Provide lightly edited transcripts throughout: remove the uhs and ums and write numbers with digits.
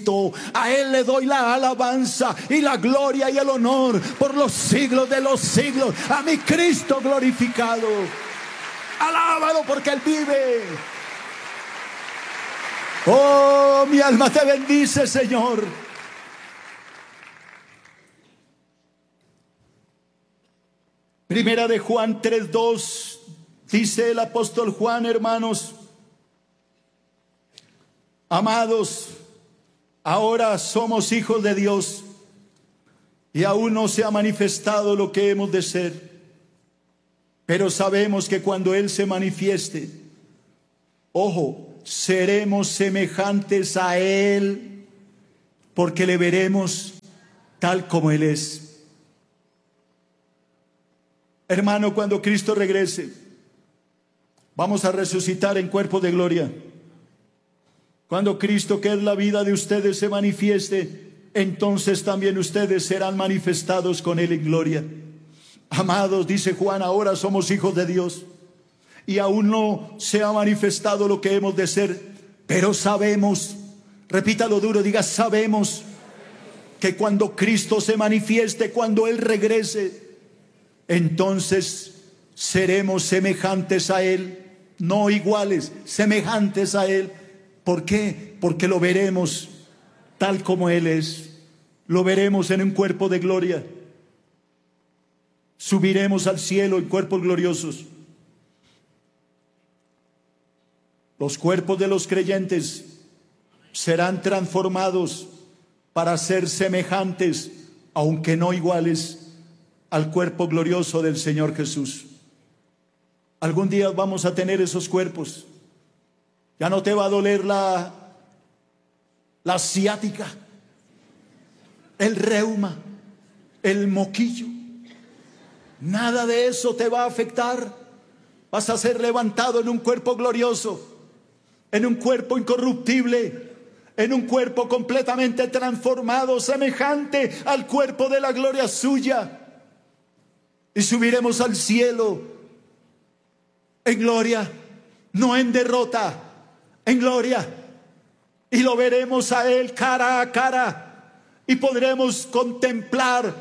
bendito. A Él le doy la alabanza y la gloria y el honor por los siglos de los siglos. A mi Cristo glorificado. Alábalo porque Él vive. Oh, mi alma te bendice, Señor. Primera de Juan 3:2 dice el apóstol Juan: hermanos, amados, ahora somos hijos de Dios y aún no se ha manifestado lo que hemos de ser, pero sabemos que cuando Él se manifieste, ojo, seremos semejantes a Él, porque le veremos tal como Él es. Hermano, cuando Cristo regrese, vamos a resucitar en cuerpo de gloria. Cuando Cristo, que es la vida de ustedes, se manifieste, entonces también ustedes serán manifestados con Él en gloria. Amados, dice Juan, ahora somos hijos de Dios y aún no se ha manifestado lo que hemos de ser, pero sabemos, repítalo duro, diga sabemos, que cuando Cristo se manifieste, cuando Él regrese, entonces seremos semejantes a Él, no iguales, semejantes a Él. ¿Por qué? Porque lo veremos tal como Él es. Lo veremos en un cuerpo de gloria. Subiremos al cielo en cuerpos gloriosos. Los cuerpos de los creyentes serán transformados para ser semejantes, aunque no iguales, al cuerpo glorioso del Señor Jesús. Algún día vamos a tener esos cuerpos. Ya no te va a doler la ciática, el reuma, el moquillo. Nada de eso te va a afectar. Vas a ser levantado en un cuerpo glorioso, en un cuerpo incorruptible, en un cuerpo completamente transformado, semejante al cuerpo de la gloria suya. Y subiremos al cielo en gloria, no en derrota, en gloria. Y lo veremos a Él cara a cara y podremos contemplar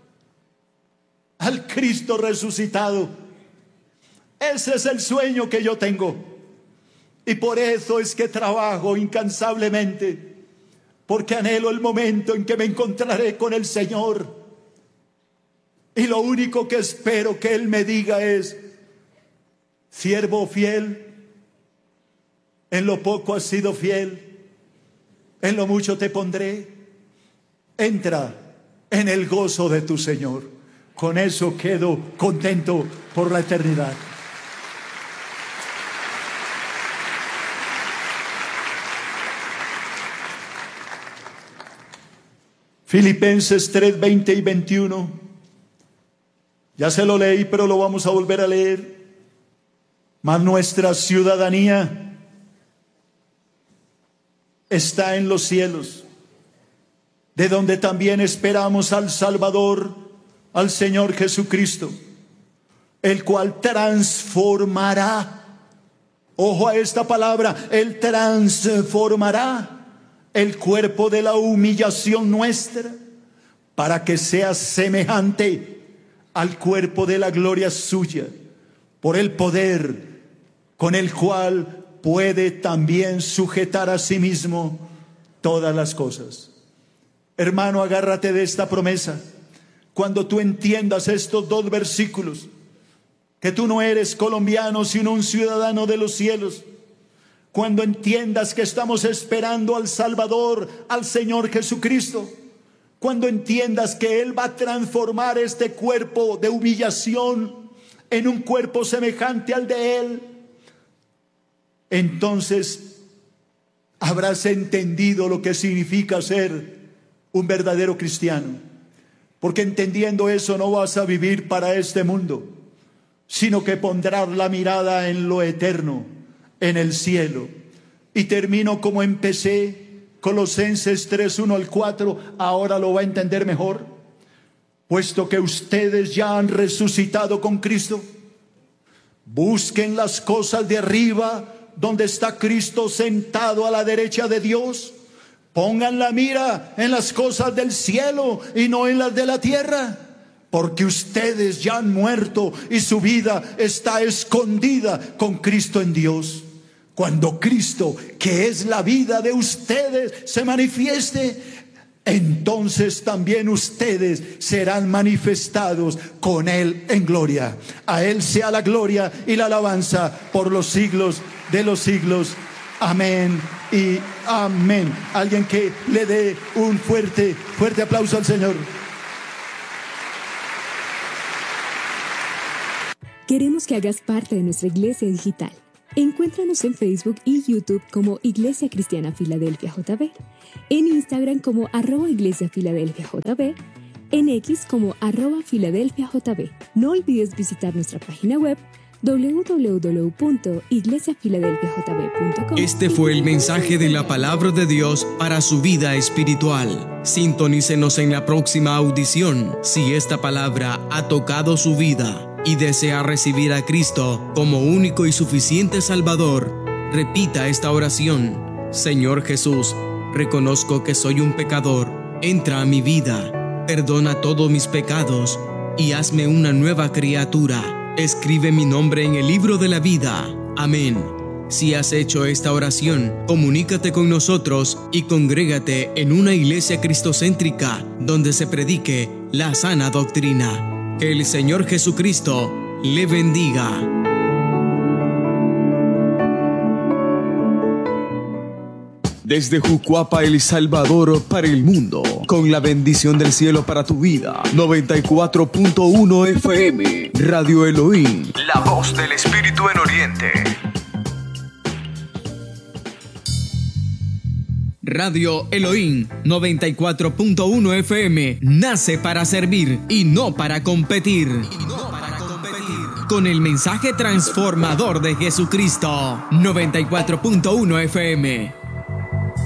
al Cristo resucitado. Ese es el sueño que yo tengo. Y por eso es que trabajo incansablemente, porque anhelo el momento en que me encontraré con el Señor. Y lo único que espero que Él me diga es: siervo fiel, en lo poco has sido fiel, en lo mucho te pondré, entra en el gozo de tu Señor. Con eso quedo contento por la eternidad. Filipenses 3, 20 y 21. Ya se lo leí, pero lo vamos a volver a leer. Mas nuestra ciudadanía está en los cielos, de donde también esperamos al Salvador, al Señor Jesucristo, el cual transformará, ojo a esta palabra, Él transformará el cuerpo de la humillación nuestra para que sea semejante al cuerpo de la gloria suya, por el poder con el cual puede también sujetar a sí mismo todas las cosas. Hermano, agárrate de esta promesa. Cuando tú entiendas estos dos versículos, que tú no eres colombiano sino un ciudadano de los cielos, cuando entiendas que estamos esperando al Salvador, al Señor Jesucristo, cuando entiendas que Él va a transformar este cuerpo de humillación en un cuerpo semejante al de Él, entonces habrás entendido lo que significa ser un verdadero cristiano. Porque entendiendo eso no vas a vivir para este mundo, sino que pondrás la mirada en lo eterno, en el cielo. Y termino como empecé, Colosenses 3, 1 al 4, ahora lo va a entender mejor. Puesto que ustedes ya han resucitado con Cristo, busquen las cosas de arriba, donde está Cristo sentado a la derecha de Dios. Pongan la mira en las cosas del cielo y no en las de la tierra, porque ustedes ya han muerto y su vida está escondida con Cristo en Dios. Cuando Cristo, que es la vida de ustedes, se manifieste, entonces también ustedes serán manifestados con Él en gloria. A Él sea la gloria y la alabanza por los siglos de los siglos. Amén y amén. Alguien que le dé un fuerte aplauso al Señor. Queremos que hagas parte de nuestra iglesia digital. Encuéntranos en Facebook y YouTube como Iglesia Cristiana Filadelfia JB, en Instagram como @Iglesia Filadelfia JB, en X como @Filadelfia JB. No olvides visitar nuestra página web www.iglesiafiladelfiajb.com. Este fue el mensaje de la palabra de Dios para su vida espiritual. Sintonícenos en la próxima audición si esta palabra ha tocado su vida y desea recibir a Cristo como único y suficiente Salvador. Repita esta oración: Señor Jesús, reconozco que soy un pecador. Entra a mi vida, perdona todos mis pecados y hazme una nueva criatura. Escribe mi nombre en el libro de la vida. Amén. Si has hecho esta oración, comunícate con nosotros y congrégate en una iglesia cristocéntrica donde se predique la sana doctrina. Que el Señor Jesucristo le bendiga. Desde Jucuapa, El Salvador, para el mundo, con la bendición del cielo para tu vida. 94.1 FM, Radio Elohim, la voz del Espíritu en Oriente. Radio Elohim 94.1 FM nace para servir y no para competir. Con el mensaje transformador de Jesucristo. 94.1 FM.